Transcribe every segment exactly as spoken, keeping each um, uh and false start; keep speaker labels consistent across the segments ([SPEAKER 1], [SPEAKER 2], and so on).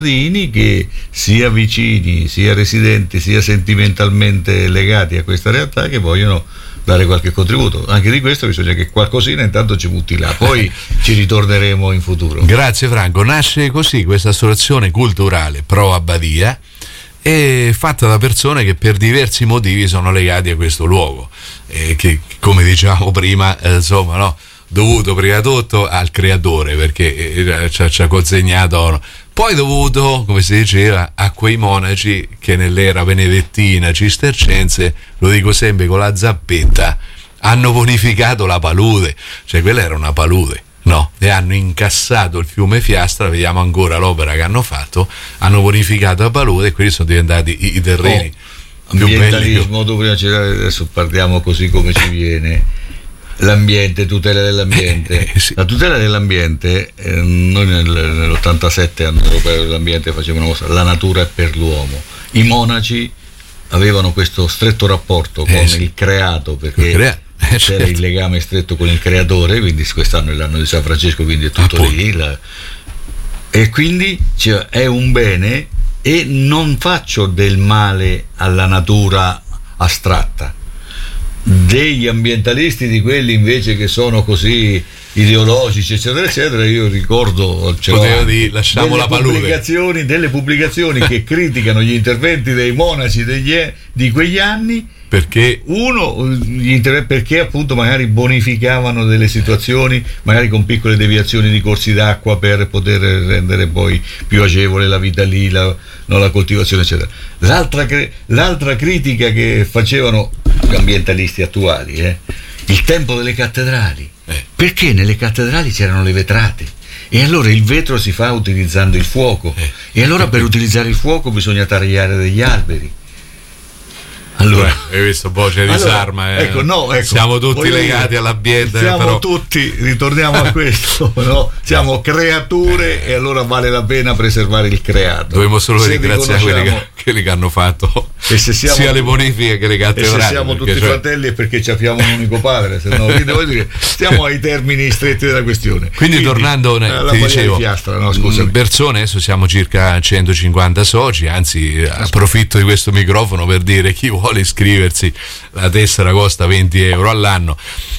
[SPEAKER 1] che sia vicini, sia residenti, sia sentimentalmente legati a questa realtà, che vogliono dare qualche contributo. Anche di questo bisogna che qualcosina intanto ci butti là, poi ci ritorneremo in futuro.
[SPEAKER 2] Grazie Franco. Nasce così questa associazione culturale Pro Abbadia, è fatta da persone che per diversi motivi sono legati a questo luogo, e che, come dicevamo prima, eh, insomma, no, dovuto prima di tutto al creatore, perché eh, ci, ci ha consegnato, poi dovuto, come si diceva, a quei monaci che nell'era benedettina cistercense, lo dico sempre con la zappetta, hanno bonificato la palude, cioè quella era una palude, no? E hanno incassato il fiume Fiastra, vediamo ancora l'opera che hanno fatto, hanno bonificato la palude e quelli sono diventati i, i terreni
[SPEAKER 1] oh, più ambientalismo, belli. Prima c'era, adesso parliamo così come ci viene. L'ambiente, tutela dell'ambiente.
[SPEAKER 2] Eh, sì.
[SPEAKER 1] La tutela dell'ambiente, eh, noi nel, nell'ottantasette anno europeo dell'ambiente facevamo una cosa, la natura è per l'uomo. I monaci avevano questo stretto rapporto con
[SPEAKER 2] eh, sì.
[SPEAKER 1] il creato, perché il crea- eh, c'era certo. il legame stretto con il creatore, quindi quest'anno è l'anno di San Francesco, quindi è tutto Appunto. lì. La... E quindi cioè, è un bene, e non faccio del male alla natura astratta. Degli ambientalisti, di quelli invece che sono così ideologici eccetera eccetera, io ricordo
[SPEAKER 2] Potevo dire, lasciamo la palude.
[SPEAKER 1] Pubblicazioni, delle pubblicazioni che criticano gli interventi dei monaci degli, di quegli anni,
[SPEAKER 2] perché
[SPEAKER 1] uno gli inter- perché appunto magari bonificavano delle situazioni, magari con piccole deviazioni di corsi d'acqua per poter rendere poi più agevole la vita lì, la, no, la coltivazione eccetera. L'altra, l'altra critica che facevano gli ambientalisti attuali, eh, il tempo delle cattedrali, eh. perché nelle cattedrali c'erano le vetrate e allora il vetro si fa utilizzando il fuoco, eh. e allora per utilizzare il fuoco bisogna tagliare degli alberi. Allora,
[SPEAKER 2] hai visto, poi c'è disarma,
[SPEAKER 1] allora,
[SPEAKER 2] eh.
[SPEAKER 1] ecco, no, ecco,
[SPEAKER 2] siamo tutti legati all'ambiente,
[SPEAKER 1] siamo
[SPEAKER 2] però...
[SPEAKER 1] tutti, ritorniamo a questo, no? Siamo creature e allora vale la pena preservare il creato.
[SPEAKER 2] Dobbiamo solo se ringraziare quelli che, quelli che hanno fatto
[SPEAKER 1] e se siamo,
[SPEAKER 2] sia le bonifiche che le cattedrali.
[SPEAKER 1] E se siamo tutti cioè... fratelli è perché ci abbiamo un unico padre, se no, devo dire, stiamo ai termini stretti della questione.
[SPEAKER 2] Quindi, Quindi tornando, ti dicevo, di
[SPEAKER 1] Fiastra, no, scusami.
[SPEAKER 2] persone, adesso siamo circa centocinquanta soci, anzi approfitto di questo microfono per dire chi vuole iscriversi, la tessera costa venti euro all'anno,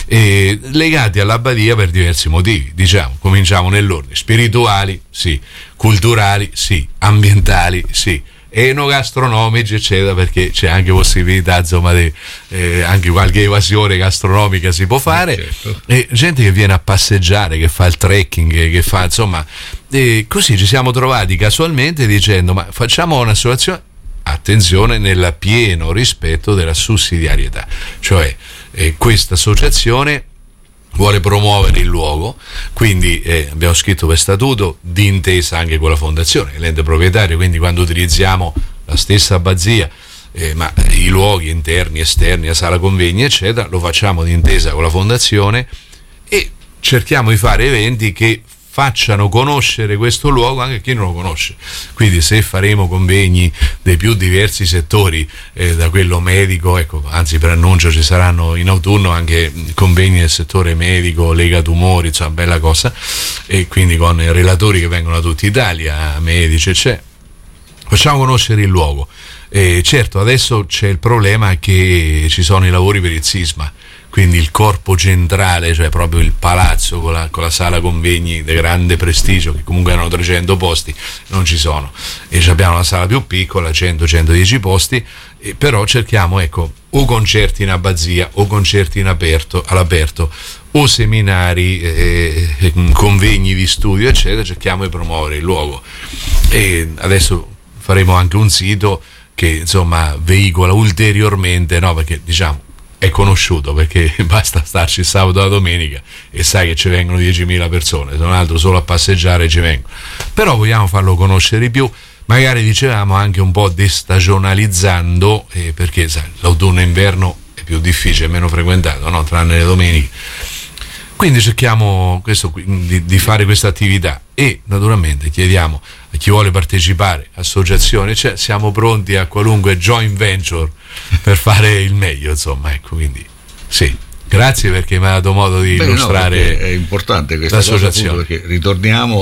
[SPEAKER 2] e legati all'abbadia per diversi motivi, diciamo, cominciamo nell'ordine: spirituali sì, culturali sì, ambientali sì, enogastronomici eccetera, perché c'è anche possibilità insomma di eh, anche qualche evasione gastronomica si può fare, certo. E gente che viene a passeggiare, che fa il trekking, che fa insomma, e così ci siamo trovati casualmente dicendo: ma facciamo un'associazione, attenzione, nel pieno rispetto della sussidiarietà, cioè eh, questa associazione vuole promuovere il luogo, quindi eh, abbiamo scritto per statuto d'intesa anche con la fondazione, l'ente proprietario, quindi quando utilizziamo la stessa abbazia, eh, ma i luoghi interni, esterni, la sala convegni eccetera, lo facciamo d'intesa con la fondazione e cerchiamo di fare eventi che facciano conoscere questo luogo anche a chi non lo conosce. Quindi se faremo convegni dei più diversi settori, eh, da quello medico, ecco, anzi per annuncio ci saranno in autunno anche convegni del settore medico, Lega Tumori, insomma bella cosa, e quindi con relatori che vengono da tutta Italia, medici eccetera, facciamo conoscere il luogo. Eh, certo, adesso c'è il problema che ci sono i lavori per il sisma, quindi il corpo centrale, cioè proprio il palazzo con la, con la sala convegni di grande prestigio, che comunque hanno trecento posti, non ci sono, e abbiamo una sala più piccola, cento centodieci posti, e però cerchiamo, ecco, o concerti in abbazia o concerti in aperto, all'aperto, o seminari, eh, convegni di studio eccetera, cerchiamo di promuovere il luogo. E adesso faremo anche un sito che insomma veicola ulteriormente, no, perché diciamo è conosciuto, perché basta starci sabato e la domenica e sai che ci vengono diecimila persone, se non altro solo a passeggiare ci vengono, però vogliamo farlo conoscere di più, magari dicevamo anche un po' destagionalizzando, eh, perché sai, l'autunno e inverno è più difficile, è meno frequentato, no? Tranne le domeniche. Quindi cerchiamo questo, di, di fare questa attività e naturalmente chiediamo a chi vuole partecipare, associazioni, cioè siamo pronti a qualunque joint venture per fare il meglio, insomma, ecco, quindi sì, grazie perché mi ha dato modo di Beh, illustrare
[SPEAKER 1] no, è importante questa
[SPEAKER 2] l'associazione,
[SPEAKER 1] cosa, perché ritorniamo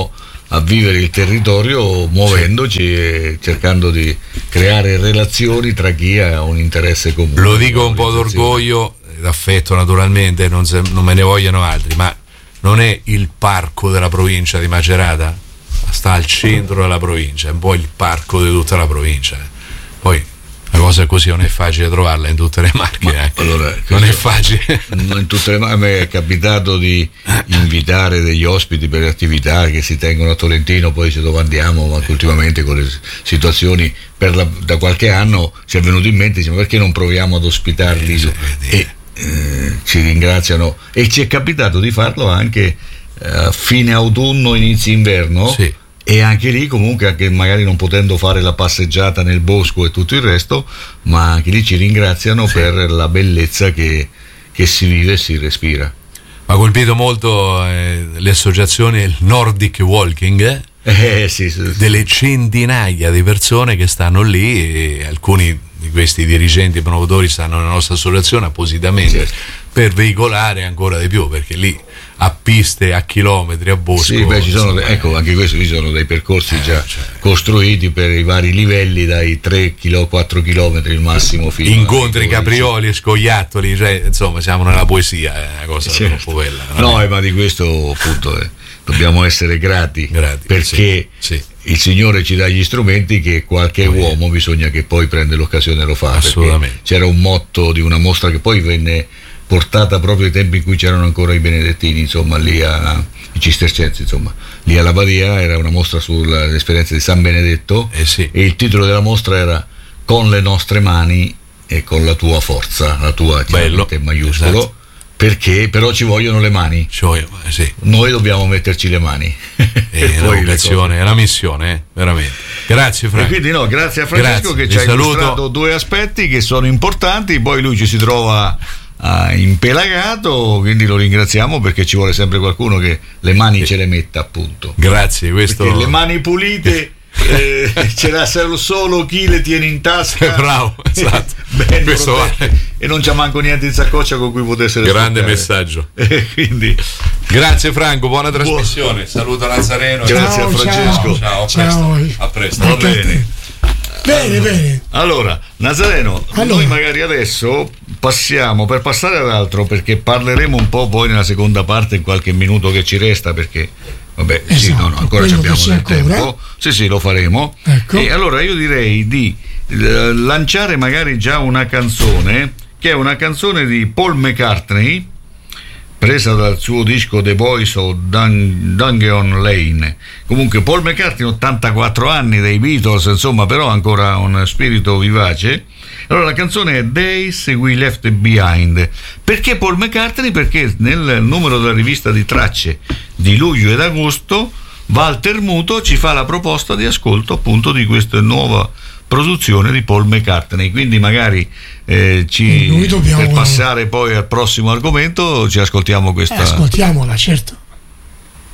[SPEAKER 1] a vivere il territorio muovendoci sì. e cercando di creare relazioni tra chi ha un interesse comune.
[SPEAKER 2] Lo dico un po' d'orgoglio, d'affetto naturalmente, non, se, non me ne vogliano altri, ma non è il parco della provincia di Macerata? Sta al centro della provincia, è un po' il parco di tutta la provincia. Poi la cosa così non è facile trovarla in tutte le Marche,
[SPEAKER 1] ma, allora,
[SPEAKER 2] non è facile.
[SPEAKER 1] In tutte le Marche. A me è capitato di invitare degli ospiti per attività che si tengono a Tolentino, poi dice dove andiamo, ma ultimamente con le situazioni per la, da qualche anno ci è venuto in mente, diciamo, perché non proviamo ad ospitarli eh, e eh, ci ringraziano, e ci è capitato di farlo anche a eh, fine autunno, inizio inverno.
[SPEAKER 2] Sì.
[SPEAKER 1] E anche lì comunque, anche magari non potendo fare la passeggiata nel bosco e tutto il resto, ma anche lì ci ringraziano sì. per la bellezza che, che si vive e si respira.
[SPEAKER 2] Mi ha colpito molto eh, le associazioni, il Nordic Walking, eh?
[SPEAKER 1] Eh, sì, sì, sì.
[SPEAKER 2] delle centinaia di persone che stanno lì, e alcuni di questi dirigenti promotori stanno nella nostra associazione appositamente certo. per veicolare ancora di più, perché lì a piste, a chilometri, a bosco.
[SPEAKER 1] Sì, beh, ci sono, ecco, anche questo, ci sono dei percorsi eh, già cioè. costruiti per i vari livelli, dai tre a quattro chilometri il massimo fino
[SPEAKER 2] incontri, caprioli e scoiattoli, cioè, insomma, siamo nella poesia, è una cosa certo. troppo bella.
[SPEAKER 1] No, eh, ma di questo appunto eh, dobbiamo essere grati, grati perché sì, sì. il Signore ci dà gli strumenti che qualche oh, uomo yeah. bisogna che poi prende l'occasione e lo fa.
[SPEAKER 2] Assolutamente.
[SPEAKER 1] C'era un motto di una mostra che poi venne portata proprio ai tempi in cui c'erano ancora i benedettini, insomma, lì a, i cistercensi, insomma, lì alla Badia, era una mostra sull'esperienza di San Benedetto
[SPEAKER 2] eh sì.
[SPEAKER 1] e il titolo della mostra era "Con le nostre mani e con la tua forza", la tua chiaramente in maiuscolo, esatto. perché però ci vogliono le mani,
[SPEAKER 2] ci voglio, eh sì.
[SPEAKER 1] noi dobbiamo metterci le mani.
[SPEAKER 2] È la vocazione, è la missione, eh? veramente. Grazie Franco.
[SPEAKER 1] E quindi no, grazie a Francesco
[SPEAKER 2] grazie.
[SPEAKER 1] che ci ha
[SPEAKER 2] saluto.
[SPEAKER 1] illustrato due aspetti che sono importanti, poi lui ci si trova Uh, impelagato, quindi lo ringraziamo perché ci vuole sempre qualcuno che le mani ce le metta, appunto.
[SPEAKER 2] Grazie, questo
[SPEAKER 1] perché le mani pulite eh, ce l'ha solo chi le tiene in tasca.
[SPEAKER 2] Bravo, esatto.
[SPEAKER 1] Ben questo vale. E non c'è manco niente in saccoccia con cui potesse
[SPEAKER 2] grande messaggio.
[SPEAKER 1] Eh, quindi
[SPEAKER 2] grazie Franco, buona trasmissione. Buon. Saluto Nazareno.
[SPEAKER 1] Grazie ciao, a Francesco.
[SPEAKER 2] Ciao,
[SPEAKER 1] ciao.
[SPEAKER 2] A presto. A presto.
[SPEAKER 1] Va bene.
[SPEAKER 3] Bene,
[SPEAKER 1] allora,
[SPEAKER 3] bene.
[SPEAKER 1] Allora, Nazareno, allora. noi magari adesso passiamo per passare ad altro, perché parleremo un po' poi nella seconda parte, in qualche minuto che ci resta, perché vabbè, esatto, sì, no, no, ancora abbiamo del ancora. tempo. Sì, sì, lo faremo. Ecco. E allora io direi di eh, lanciare magari già una canzone, che è una canzone di Paul McCartney, presa dal suo disco The Voice of Dun- Dungeon Lane. Comunque Paul McCartney, ottantaquattro anni, dei Beatles, insomma, però ancora un spirito vivace. Allora la canzone è Days We Left Behind. Perché Paul McCartney? Perché nel numero della rivista di tracce di luglio ed agosto Walter Muto ci fa la proposta di ascolto appunto di questa nuova produzione di Paul McCartney, quindi magari eh, ci, dobbiamo... per passare poi al prossimo argomento ci ascoltiamo questa
[SPEAKER 3] eh, ascoltiamola, certo.